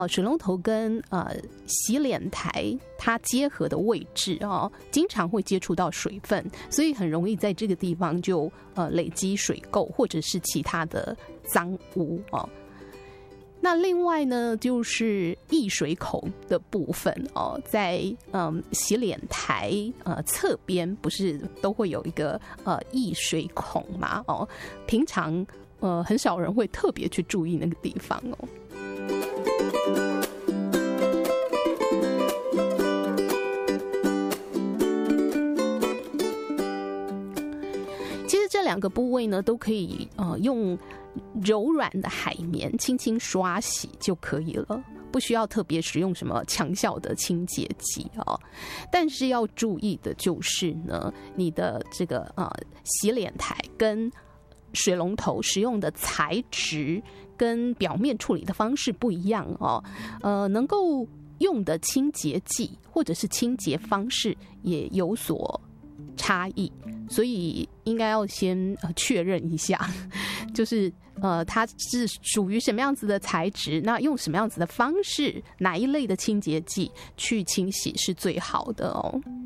水龙头跟洗脸台它结合的位置经常会接触到水分，所以很容易在这个地方就累积水垢或者是其他的脏污那另外呢，就是溢水孔的部分在洗脸台侧边不是都会有一个溢水孔嘛平常很少人会特别去注意那个地方其实这两个部位呢，都可以用柔软的海绵轻轻刷洗就可以了，不需要特别使用什么强效的清洁剂但是要注意的就是呢，你的这个洗脸台跟水龙头使用的材质跟表面处理的方式不一样能够用的清洁剂或者是清洁方式也有所差异，所以应该要先确认一下，就是它是属于什么样子的材质，那用什么样子的方式，哪一类的清洁剂去清洗是最好的